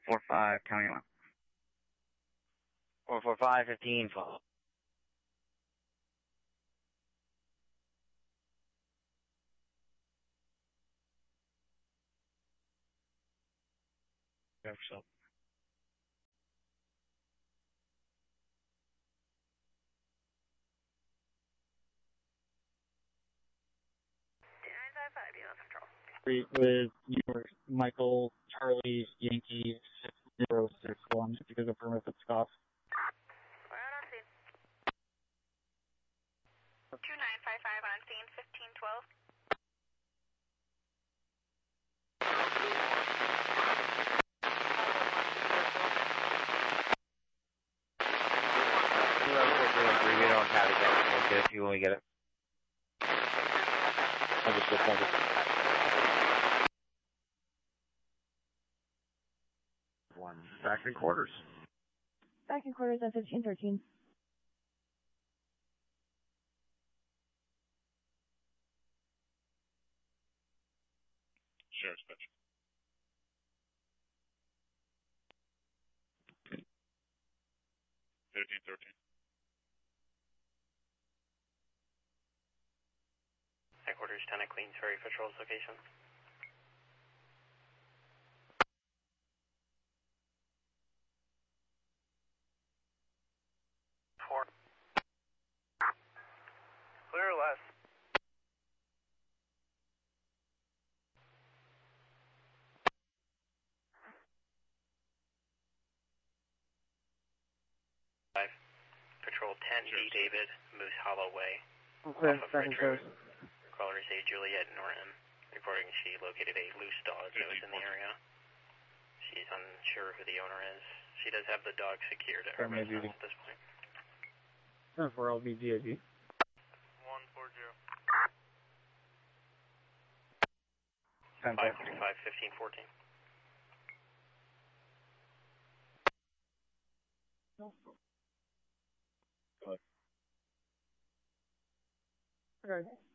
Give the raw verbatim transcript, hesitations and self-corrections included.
four five, county one. four four five, fifteen, follow. Go for yourself. nine five five, you have control. Street with New York, Michael, Charlie, Yankee, six zero six one, if you could confirm if it's Scott. We're out on scene. two nine five five on scene, fifteen twelve. We don't have it yet. We'll get it to you when we get it. Understood, thank you. One. Back in quarters. Back in quarters at fifteen thirteen. Sheriff's Dispatch. Fifteen thirteen. Headquarters, ten at Queensferry Patrol's location. Four. Clear or less. Five. Patrol ten B David, Moose Hollow Way. Okay, off of back in Ridge quarters. Road. Callers A. Juliet Norton, reporting she located a loose dog that was in the area. She's unsure who the owner is. She does have the dog secured at her Primary residence duty. at this point. ten four L B D I G. one four zero. ten five forty-five, fifteen fourteen. Okay.